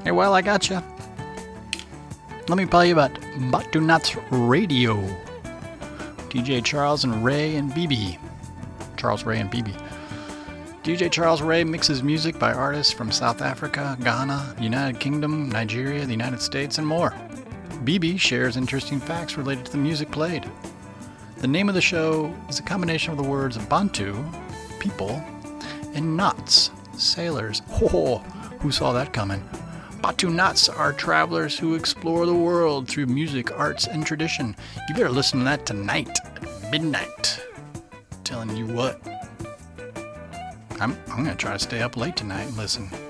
Hey, well, I gotcha. Let me tell you about Batu Nuts Radio. DJ Charles and Ray and BB. Charles, Ray, and BB. DJ Charles Ray mixes music by artists from South Africa, Ghana, United Kingdom, Nigeria, the United States, and more. BB shares interesting facts related to the music played. The name of the show is a combination of the words Bantu, people, and Nuts, sailors. Oh, who saw that coming? Batu Nuts are travelers who explore the world through music, arts, and tradition. You better listen to that tonight at midnight. Telling you what. I'm going to try to stay up late tonight and listen.